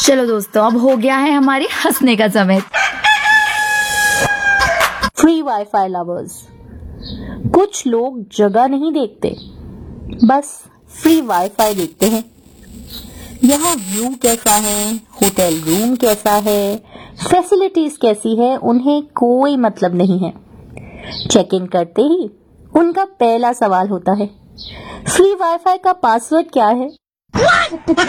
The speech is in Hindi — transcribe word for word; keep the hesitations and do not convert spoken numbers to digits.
चलो दोस्तों, अब हो गया है हमारे हंसने का समय। फ्री वाईफाई लवर्स, कुछ लोग जगह नहीं देखते, बस फ्री वाईफाई देखते हैं। यहाँ व्यू कैसा है, होटल रूम कैसा है, फैसिलिटीज कैसी है, उन्हें कोई मतलब नहीं है। चेक इन करते ही उनका पहला सवाल होता है, फ्री वाईफाई का पासवर्ड क्या है?